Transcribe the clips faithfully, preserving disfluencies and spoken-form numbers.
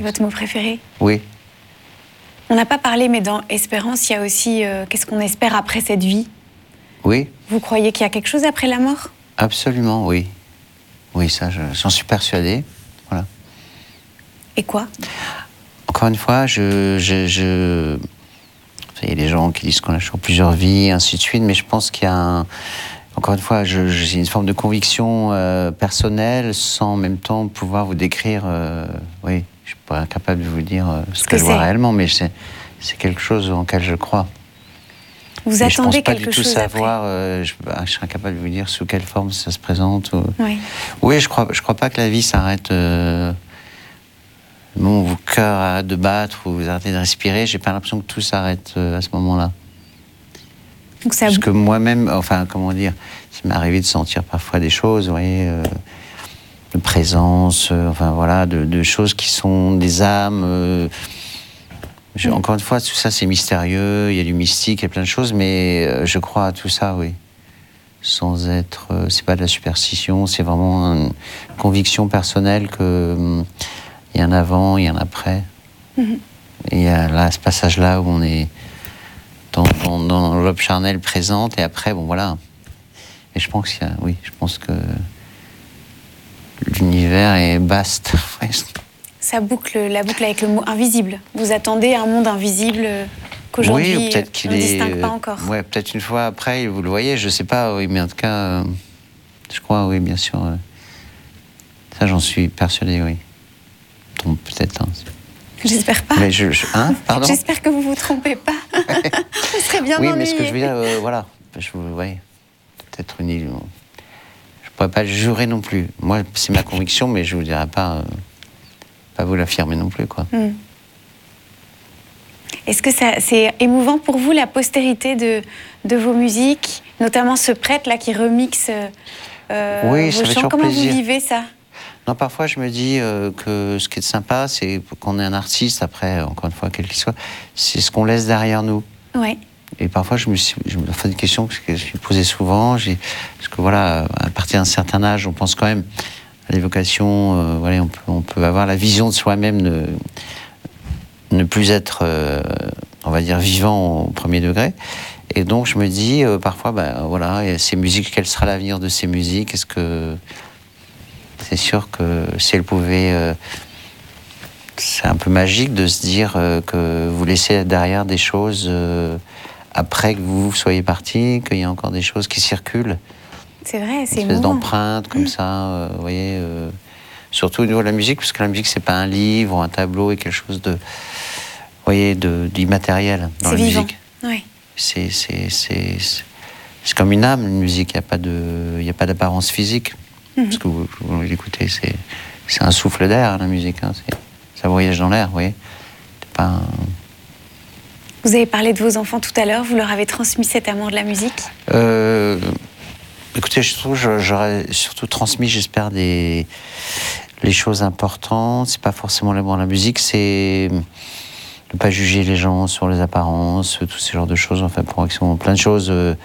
votre mot préféré? Oui. On n'a pas parlé, mais dans Espérance, il y a aussi euh, qu'est-ce qu'on espère après cette vie? Oui. Vous croyez qu'il y a quelque chose après la mort? Absolument, oui. Oui, ça, je, j'en suis persuadé. Voilà. Et quoi? Encore une fois, je... je, je... il y a des gens qui disent qu'on a toujours plusieurs vies, ainsi de suite, mais je pense qu'il y a un... Encore une fois, je, je, j'ai une forme de conviction euh, personnelle, sans en même temps pouvoir vous décrire... Euh, oui, je suis pas incapable de vous dire euh, ce, ce que, que je vois réellement, mais c'est, c'est quelque chose en lequel je crois. Vous et attendez je pense pas quelque du tout chose savoir, après euh, je, bah, je serais incapable de vous dire sous quelle forme ça se présente. Ou... Oui. Oui, je crois, je crois pas que la vie s'arrête... Euh... Bon, vos cœurs arrêtent de battre ou vous arrêtez de respirer, j'ai pas l'impression que tout s'arrête euh, à ce moment-là. Donc ça... Parce que moi-même, enfin, comment dire, ça m'est arrivé de sentir parfois des choses, vous voyez, euh, de présence, euh, enfin voilà, de, de choses qui sont des âmes. Euh, je, mmh. Encore une fois, tout ça c'est mystérieux, il y a du mystique, il y a plein de choses, mais euh, je crois à tout ça, oui. Sans être, euh, c'est pas de la superstition, c'est vraiment une conviction personnelle que euh, il y a un avant, il y a un après. Mmh. Et il y a là ce passage-là où on est dans, dans, dans l'enveloppe charnelle présente, et après, bon voilà. Et je pense qu'il y a, oui, je pense que l'univers est vaste. Ça boucle la boucle avec le mot invisible. Vous attendez un monde invisible qu'aujourd'hui oui, peut-être qu'il on ne est, distingue pas encore. Ouais, peut-être une fois après, vous le voyez, je sais pas, oui, mais en tout cas, euh, je crois, oui, bien sûr. Euh, ça, j'en suis persuadé, oui. Donc, peut-être. Hein. J'espère pas. Mais je, je hein, pardon. J'espère que vous vous trompez pas. Vous serez bien oui, ennuyé. mais ce que je veux dire, euh, voilà, je vous, ouais, peut-être une illusion. Je pourrais pas le jurer non plus. Moi, c'est ma conviction, mais je vous dirai pas, euh, pas vous l'affirmer non plus, quoi. Mm. Est-ce que ça, c'est émouvant pour vous, la postérité de, de vos musiques, notamment ce prêtre-là qui remixe euh, oui, vos ça chants? Comment plaisir. vous vivez ça? Non, parfois je me dis euh, que ce qui est sympa, c'est qu'on est un artiste, après, encore une fois, quel qu'il soit, c'est ce qu'on laisse derrière nous. Ouais. Et parfois, je me suis, je me fais des questions que je me suis posée souvent, j'ai, parce que voilà, à partir d'un certain âge, on pense quand même à l'évocation, euh, voilà, on peut, on peut avoir la vision de soi-même, ne, ne plus être, euh, on va dire, vivant au premier degré. Et donc, je me dis, euh, parfois, ben voilà, et ces musiques, quel sera l'avenir de ces musiques? Est-ce que... C'est sûr que si elle pouvait... Euh, c'est un peu magique de se dire euh, que vous laissez derrière des choses euh, après que vous soyez parti, qu'il y a encore des choses qui circulent. C'est vrai, c'est une espèce d'empreinte comme mmh. ça, euh, vous voyez. Euh, surtout au niveau de la musique, parce que la musique, c'est pas un livre ou un tableau, et quelque chose de... Vous voyez, de, d'immatériel dans c'est la vivant. musique. Oui. C'est, c'est, c'est, c'est, c'est comme une âme, une musique. Il n'y a pas de, il n'y a pas d'apparence physique. Mmh. Parce que vous, vous l'écoutez, c'est, c'est un souffle d'air, la musique. Hein, c'est, ça voyage dans l'air, vous voyez. C'est pas un... Vous avez parlé de vos enfants tout à l'heure. Vous leur avez transmis cet amour de la musique? euh, Écoutez, je trouve que j'aurais surtout transmis, j'espère, des les choses importantes. C'est pas forcément l'amour de la musique, c'est ne pas juger les gens sur les apparences, tous ces genres de choses. Enfin, pour qui sont plein de choses. Euh,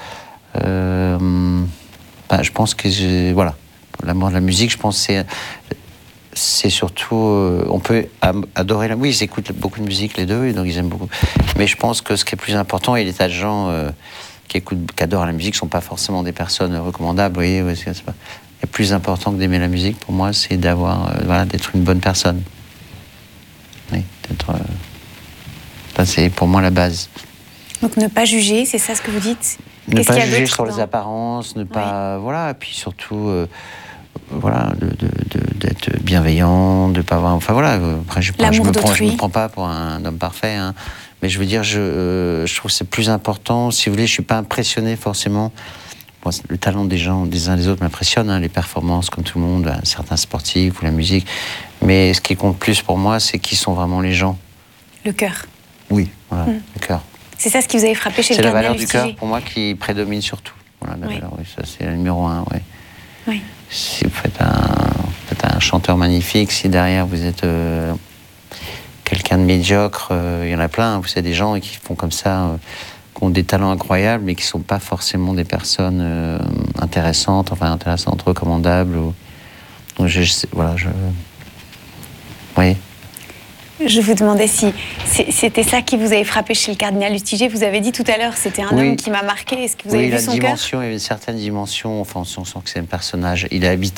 euh, bah, je pense que j'ai, voilà. L'amour de la musique, je pense que c'est, c'est surtout... Euh, on peut adorer la musique. Oui, ils écoutent beaucoup de musique, les deux, donc ils aiment beaucoup. Mais je pense que ce qui est plus important, il y a des tas de gens euh, qui, écoutent, qui adorent la musique, ne sont pas forcément des personnes recommandables. Vous voyez, c'est, c'est pas... Le plus important que d'aimer la musique, pour moi, c'est d'avoir, euh, voilà, d'être une bonne personne. Oui, d'être... Euh... Ça, c'est pour moi la base. Donc ne pas juger, c'est ça ce que vous dites? Ne Qu'est-ce pas qu'il y a juger d'autre sur dans... les apparences, ne pas... Oui. Voilà, et puis surtout... Euh, voilà, de, de, de, d'être bienveillant, de pas avoir... Enfin voilà, après je ne me, prends, je me prends pas pour un homme parfait, hein, mais je veux dire, je, euh, je trouve que c'est plus important, si vous voulez, je ne suis pas impressionné forcément. Bon, le talent des gens, des uns des autres m'impressionne, hein, les performances comme tout le monde, certains sportifs ou la musique, mais ce qui compte plus pour moi, c'est qui sont vraiment les gens. Le cœur. Oui, voilà, mmh. le cœur. C'est ça ce qui vous avait frappé chez c'est le la valeur Lustiger. du cœur, pour moi, qui prédomine surtout. Voilà, la oui. valeur, oui, ça c'est le numéro un, oui. Oui. Si vous faites un, vous faites un chanteur magnifique, si derrière vous êtes euh, quelqu'un de médiocre, euh, il y en a plein, vous savez, des gens qui font comme ça, euh, qui ont des talents incroyables, mais qui ne sont pas forcément des personnes euh, intéressantes, enfin intéressantes, recommandables. Ou... Donc je, je, voilà, je... Vous voyez. Je vous demandais si c'était ça qui vous avait frappé chez le cardinal Lustiger. Vous avez dit tout à l'heure, c'était un oui. homme qui m'a marqué. Est-ce que vous oui, avez vu la son dimension, cœur ? Il y avait une certaine dimension. Enfin, on sent que c'est un personnage. Il a habité